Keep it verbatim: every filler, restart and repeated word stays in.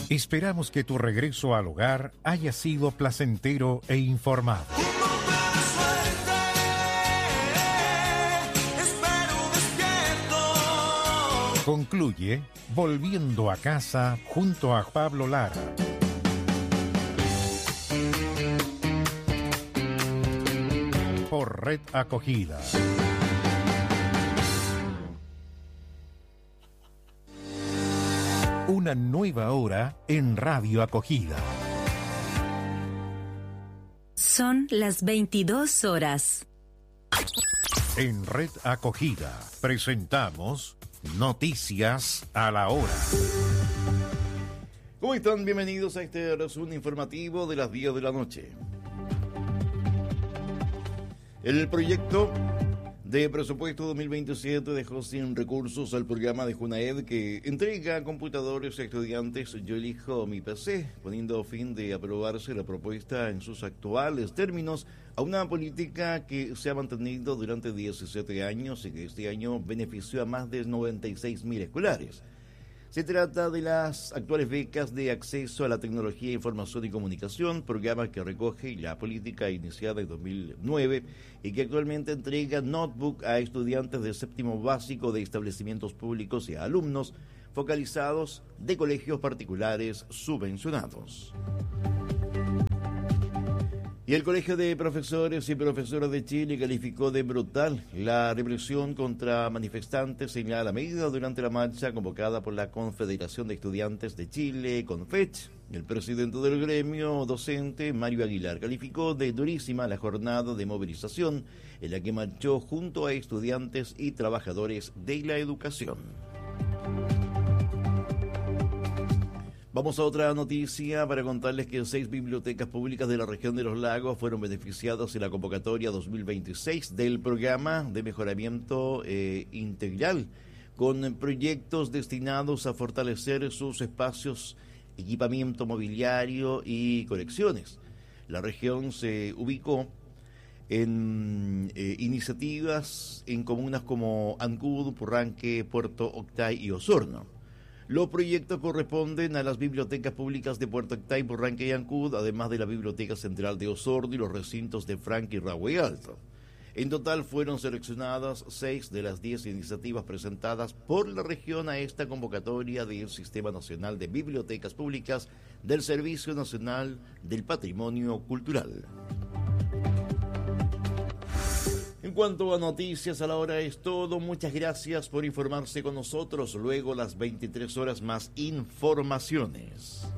Esperamos que tu regreso al hogar haya sido placentero e informado. Concluye Volviendo a casa junto a Pablo Lara. Por Red Acogida. Una nueva hora en Radio Acogida. Son las veintidós horas. En Red Acogida presentamos Noticias a la Hora. ¿Cómo están? Bienvenidos a este resumen informativo de las diez de la noche. El proyecto de presupuesto dos mil veintisiete dejó sin recursos al programa de Junaed que entrega computadores a estudiantes Yo elijo mi P C, poniendo fin de aprobarse la propuesta en sus actuales términos a una política que se ha mantenido durante diecisiete años y que este año benefició a más de noventa y seis mil escolares. Se trata de las actuales becas de acceso a la tecnología, información y comunicación, programa que recoge la política iniciada en dos mil nueve y que actualmente entrega notebook a estudiantes de séptimo básico de establecimientos públicos y a alumnos focalizados de colegios particulares subvencionados. Y el Colegio de Profesores y Profesoras de Chile calificó de brutal la represión contra manifestantes en la Alameda durante la marcha convocada por la Confederación de Estudiantes de Chile, CONFECH. El presidente del gremio docente, Mario Aguilar, calificó de durísima la jornada de movilización en la que marchó junto a estudiantes y trabajadores de la educación. Vamos a otra noticia para contarles que seis bibliotecas públicas de la región de los lagos fueron beneficiadas en la convocatoria dos mil veintiséis del programa de mejoramiento eh, integral, con proyectos destinados a fortalecer sus espacios, equipamiento mobiliario y colecciones. La región se ubicó en eh, iniciativas en comunas como Ancud, Purranque, Puerto Octay y Osorno. Los proyectos corresponden a las bibliotecas públicas de Puerto Octay, Purranque y Ancud, además de la Biblioteca Central de Osorno y los recintos de Franque y Rahue Alto. En total fueron seleccionadas seis de las diez iniciativas presentadas por la región a esta convocatoria del Sistema Nacional de Bibliotecas Públicas del Servicio Nacional del Patrimonio Cultural. En cuanto a noticias a la hora es todo. Muchas gracias por informarse con nosotros. Luego las veintitrés horas más informaciones.